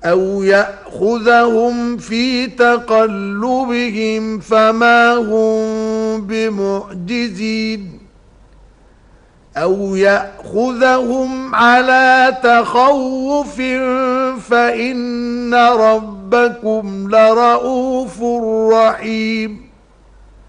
أو يأخذهم في تقلبهم فما هم بمعجزين أو يأخذهم على تخوف فإن ربكم لرؤوف رحيم